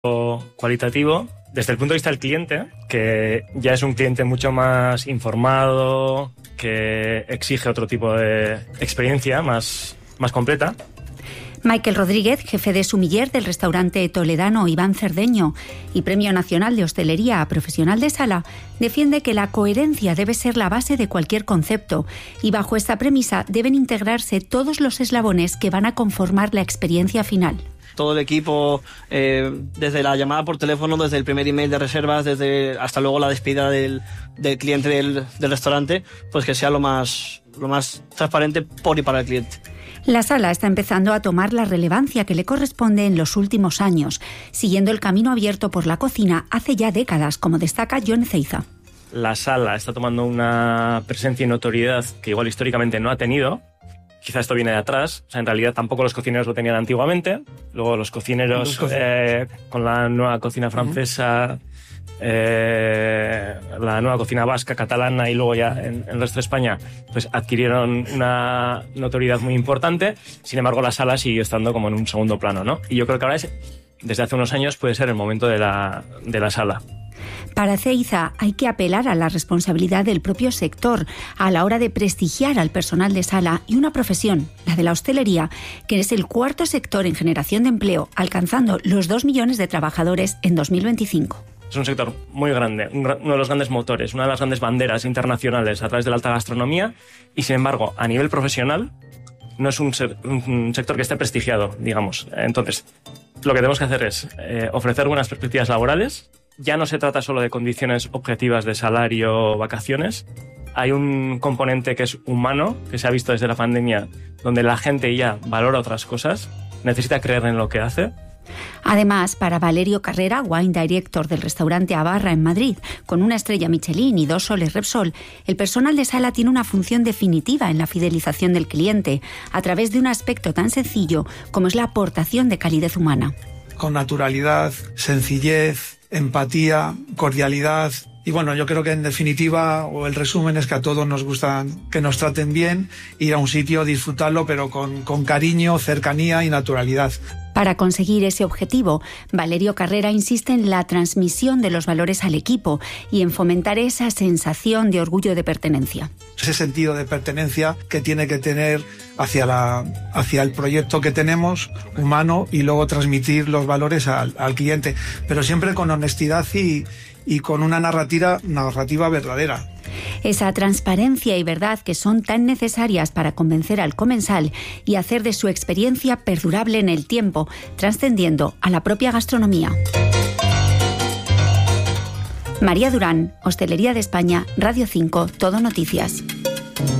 cualitativo desde el punto de vista del cliente, que ya es un cliente mucho más informado, que exige otro tipo de experiencia más completa. Michael Rodríguez, jefe de sumiller del restaurante toledano Iván Cerdeño y Premio Nacional de Hostelería Profesional de Sala, defiende que la coherencia debe ser la base de cualquier concepto y bajo esta premisa deben integrarse todos los eslabones que van a conformar la experiencia final. Todo el equipo, desde la llamada por teléfono, desde el primer email de reservas, hasta luego la despedida del cliente del restaurante, pues que sea lo más transparente por y para el cliente. La sala está empezando a tomar la relevancia que le corresponde en los últimos años, siguiendo el camino abierto por la cocina hace ya décadas, como destaca Jon Ezeiza. La sala está tomando una presencia y notoriedad que igual históricamente no ha tenido. Quizá esto viene de atrás. O sea, en realidad tampoco los cocineros lo tenían antiguamente. Luego los cocineros con la nueva cocina francesa, la nueva cocina vasca, catalana y luego ya en el resto de España, pues adquirieron una notoriedad muy importante. Sin embargo, la sala siguió estando como en un segundo plano, ¿no? Y yo creo que ahora desde hace unos años puede ser el momento de la sala. Para Ezeiza hay que apelar a la responsabilidad del propio sector a la hora de prestigiar al personal de sala y una profesión, la de la hostelería, que es el cuarto sector en generación de empleo, alcanzando los 2 millones de trabajadores en 2025. Es un sector muy grande, uno de los grandes motores, una de las grandes banderas internacionales a través de la alta gastronomía y, sin embargo, a nivel profesional no es un sector que esté prestigiado, digamos. Entonces, lo que tenemos que hacer es ofrecer buenas perspectivas laborales. Ya no se trata solo de condiciones objetivas de salario o vacaciones. Hay un componente que es humano, que se ha visto desde la pandemia, donde la gente ya valora otras cosas, necesita creer en lo que hace. Además, para Valerio Carrera, wine director del restaurante Abarra en Madrid, con una estrella Michelin y 2 soles Repsol, el personal de sala tiene una función definitiva en la fidelización del cliente, a través de un aspecto tan sencillo como es la aportación de calidez humana. Con naturalidad, sencillez, empatía, cordialidad. Y bueno, yo creo que en definitiva, o el resumen es que a todos nos gusta que nos traten bien, ir a un sitio, disfrutarlo, pero con cariño, cercanía y naturalidad. Para conseguir ese objetivo, Valerio Carrera insiste en la transmisión de los valores al equipo y en fomentar esa sensación de orgullo de pertenencia. Ese sentido de pertenencia que tiene que tener hacia el proyecto que tenemos, humano, y luego transmitir los valores al cliente, pero siempre con honestidad y con una narrativa verdadera. Esa transparencia y verdad que son tan necesarias para convencer al comensal y hacer de su experiencia perdurable en el tiempo, trascendiendo a la propia gastronomía. María Durán, Hostelería de España, Radio 5, Todo Noticias.